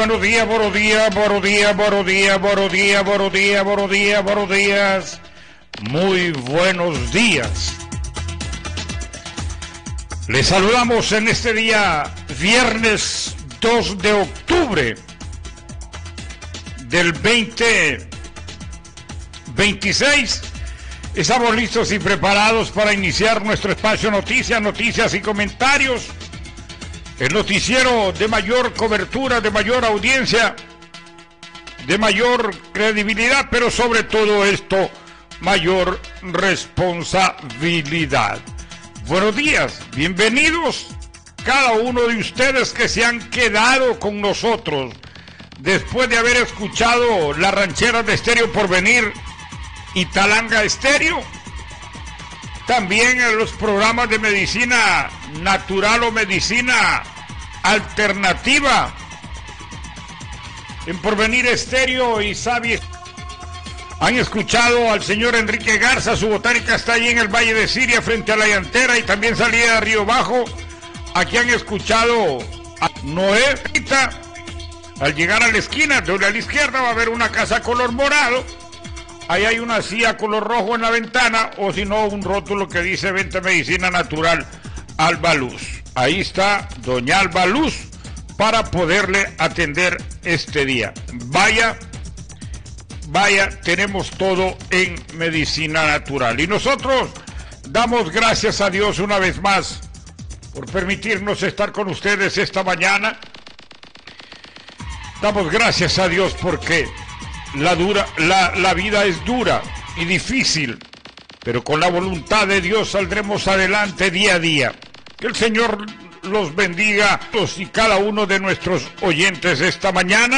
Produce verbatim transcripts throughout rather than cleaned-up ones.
buenos días, buenos días, buenos días, buenos días, buenos días, buenos días, buenos días, buenos días. Muy buenos días. Les saludamos en este día, viernes dos de octubre del veinte veintiséis. Estamos listos y preparados para iniciar nuestro espacio noticias, noticias y comentarios. El noticiero de mayor cobertura, de mayor audiencia, de mayor credibilidad, pero sobre todo esto, mayor responsabilidad. Buenos días, bienvenidos cada uno de ustedes que se han quedado con nosotros después de haber escuchado las rancheras de Estéreo Porvenir y Talanga Estéreo. También en los programas de medicina natural o medicina alternativa en Porvenir Estéreo y Sabi. Han escuchado al señor Enrique Garza, su botánica está allí en el Valle de Siria frente a la llantera y también salida de Río Bajo. Aquí han escuchado a Noé. Al llegar a la esquina, de a la izquierda va a haber una casa color morado. Ahí hay una silla color rojo en la ventana, o si no, un rótulo que dice Venta Medicina Natural Alba Luz. Ahí está doña Alba Luz para poderle atender este día. Vaya, vaya, tenemos todo en medicina natural. Y nosotros damos gracias a Dios una vez más por permitirnos estar con ustedes esta mañana. Damos gracias a Dios porque La, dura, la, la vida es dura y difícil, pero con la voluntad de Dios saldremos adelante día a día. Que el Señor los bendiga todos y cada uno de nuestros oyentes esta mañana.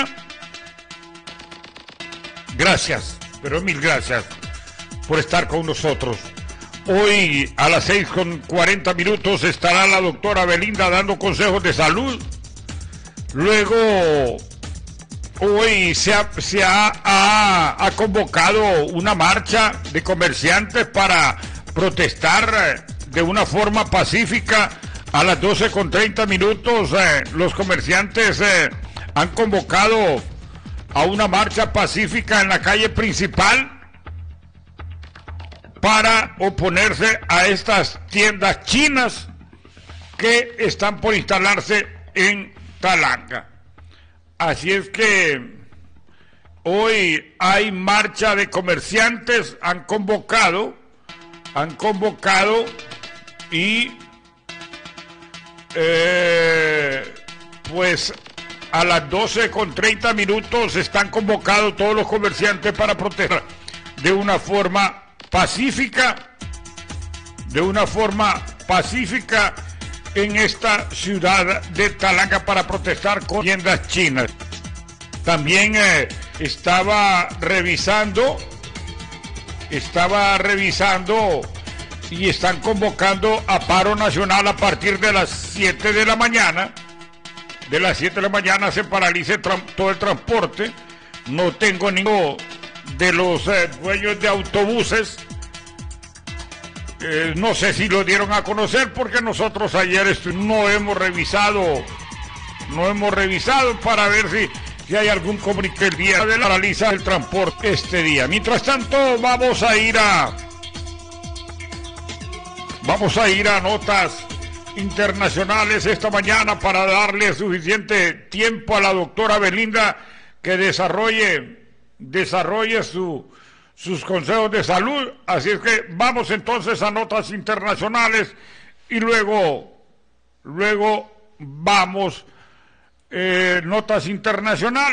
Gracias, pero mil gracias por estar con nosotros. Hoy a las seis con cuarenta minutos estará la doctora Belinda dando consejos de salud. Luego... Hoy se, ha, se ha, ha, ha convocado una marcha de comerciantes para protestar de una forma pacífica. A las doce con treinta minutos eh, los comerciantes eh, han convocado a una marcha pacífica en la calle principal para oponerse a estas tiendas chinas que están por instalarse en Talanga. Así es que hoy hay marcha de comerciantes, han convocado, han convocado y eh, pues a las doce con treinta minutos están convocados todos los comerciantes para protestar de una forma pacífica, de una forma pacífica en esta ciudad de Talanga para protestar con tiendas chinas. También eh, estaba revisando, estaba revisando y están convocando a paro nacional a partir de las siete de la mañana. De las siete de la mañana se paralice todo el transporte. No tengo ninguno de los eh, dueños de autobuses. Eh, no sé si lo dieron a conocer porque nosotros ayer no hemos revisado, no hemos revisado para ver si, si hay algún comunicado el día de la paraliza el transporte este día. Mientras tanto vamos a ir a, vamos a ir a notas internacionales esta mañana para darle suficiente tiempo a la doctora Belinda que desarrolle, desarrolle su sus consejos de salud. Así es que vamos entonces a notas internacionales y luego, luego vamos, eh, notas internacionales.